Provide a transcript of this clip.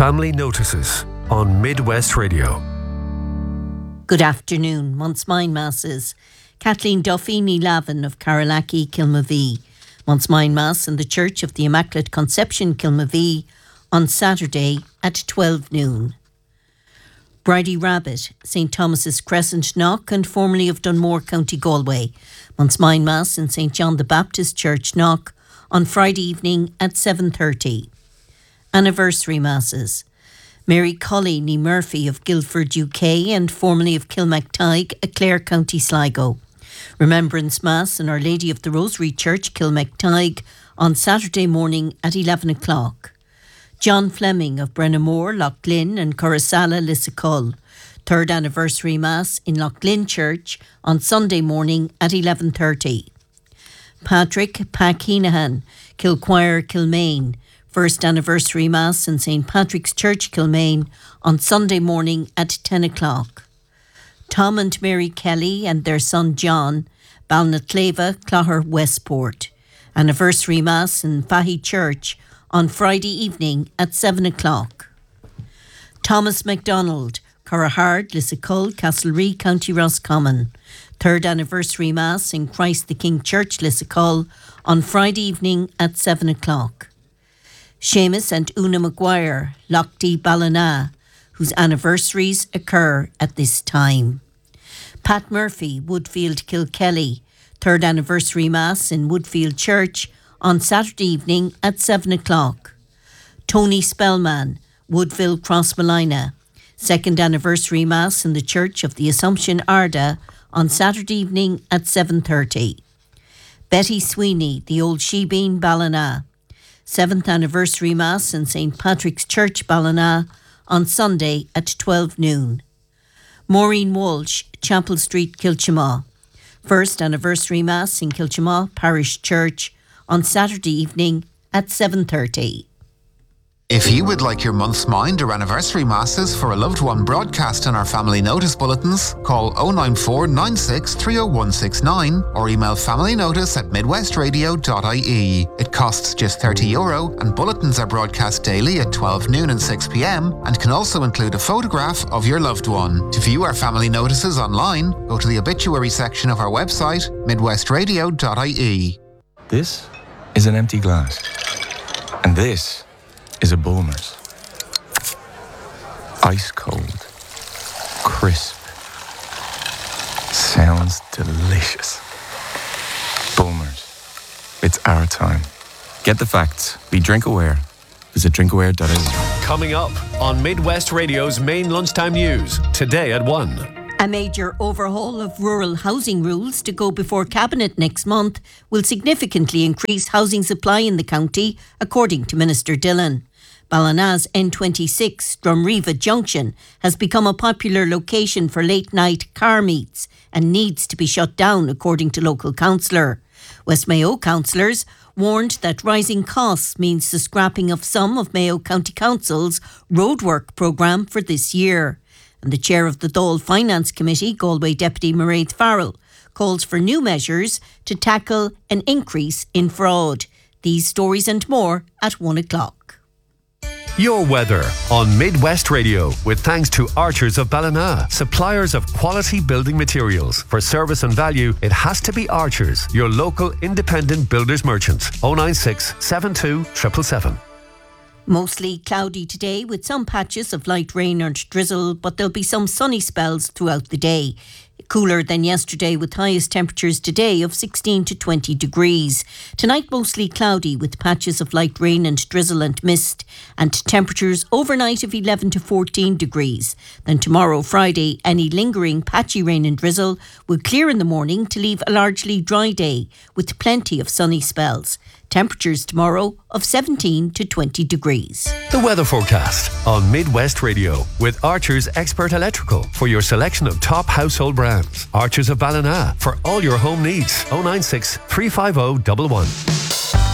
Family Notices on Midwest Radio. Good afternoon. Month's Mind Masses. Kathleen Duffy, ní Lavin of Carolaki, Kilmavee. Month's Mind Mass in the Church of the Immaculate Conception, Kilmavee, on Saturday at 12 noon. Bridie Rabbit, St Thomas's Crescent, Knock, and formerly of Dunmore, County Galway. Month's Mind Mass in St John the Baptist Church, Knock, on Friday evening at 7:30. Anniversary Masses. Mary Colley ní Murphy of Guildford, UK, and formerly of Kilmactygh, Clare, County Sligo. Remembrance Mass in Our Lady of the Rosary Church, Kilmactygh, on Saturday morning at 11 o'clock. John Fleming of Brennamore, Loughlin, and Coruscalla, Lissacull. Third Anniversary Mass in Loughlin Church on Sunday morning at 11:30. Patrick Heenahan, Kilquire, Kilmaine. First Anniversary Mass in St Patrick's Church, Kilmaine, on Sunday morning at 10 o'clock. Tom and Mary Kelly and their son John, Balnaclava, Clogher, Westport. Anniversary Mass in Fahy Church on Friday evening at 7 o'clock. Thomas MacDonald, Corrahard, Lissacull, Castlereagh, County Roscommon. Third Anniversary Mass in Christ the King Church, Lissacull, on Friday evening at 7 o'clock. Seamus and Una Maguire, Lochte, Ballina, whose anniversaries occur at this time. Pat Murphy, Woodfield, Kilkelly, Third Anniversary Mass in Woodfield Church on Saturday evening at 7 o'clock. Tony Spellman, Woodville, Crossmolina, Second Anniversary Mass in the Church of the Assumption, Arda, on Saturday evening at 7:30. Betty Sweeney, the Old Shebeen, Ballina, Seventh Anniversary Mass in St Patrick's Church, Ballina, on Sunday at 12 noon. Maureen Walsh, Chapel Street, Kilchamaw. First Anniversary Mass in Kilchamaw Parish Church on Saturday evening at 7:30. If you would like your month's mind or anniversary masses for a loved one broadcast in our family notice bulletins, call 094 96 30169 or email familynotice@midwestradio.ie. It costs just €30 and bulletins are broadcast daily at 12 noon and 6 p.m. and can also include a photograph of your loved one. To view our family notices online, go to the obituary section of our website, midwestradio.ie. This is an empty glass. And this is a Bulmers. Ice cold, crisp, sounds delicious. Bulmers, it's our time. Get the facts. Be drink aware. Visit drinkaware.ie. Coming up on Midwest Radio's main lunchtime news, today at 1. A major overhaul of rural housing rules to go before Cabinet next month will significantly increase housing supply in the county, according to Minister Dillon. Ballina's N26 Drumreeva Junction has become a popular location for late-night car meets and needs to be shut down, according to local councillor. West Mayo councillors warned that rising costs means the scrapping of some of Mayo County Council's roadwork programme for this year. And the chair of the Dáil Finance Committee, Galway Deputy Mairead Farrell, calls for new measures to tackle an increase in fraud. These stories and more at 1 o'clock. Your weather on Midwest Radio, with thanks to Archers of Ballina, suppliers of quality building materials. For service and value, it has to be Archers, your local independent builders merchant. 096 72 777. Mostly cloudy today with some patches of light rain and drizzle, but there'll be some sunny spells throughout the day. Cooler than yesterday, with highest temperatures today of 16 to 20 degrees. Tonight mostly cloudy with patches of light rain and drizzle and mist, and temperatures overnight of 11 to 14 degrees. Then tomorrow, Friday, any lingering patchy rain and drizzle will clear in the morning to leave a largely dry day with plenty of sunny spells. Temperatures tomorrow of 17 to 20 degrees. The weather forecast on Midwest Radio with Archers Expert Electrical for your selection of top household brands. Archers of Ballina for all your home needs. 096 350 11.